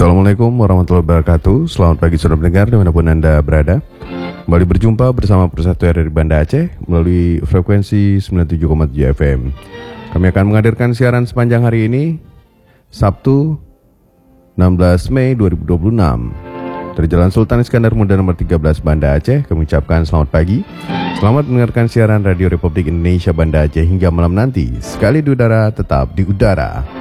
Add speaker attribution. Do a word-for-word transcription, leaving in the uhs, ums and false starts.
Speaker 1: Assalamualaikum warahmatullahi wabarakatuh. Selamat pagi saudara pendengar dimanapun Anda berada. Kembali berjumpa bersama Persatu R R I Banda Aceh melalui frekuensi sembilan puluh tujuh koma tujuh F M. Kami akan menghadirkan siaran sepanjang hari ini, Sabtu enam belas Mei dua ribu dua puluh enam. Dari Jalan Sultan Iskandar Muda nomor tiga belas Banda Aceh, kami ucapkan selamat pagi. Selamat mendengarkan siaran Radio Republik Indonesia Banda Aceh hingga malam nanti. Sekali di udara, tetap di udara.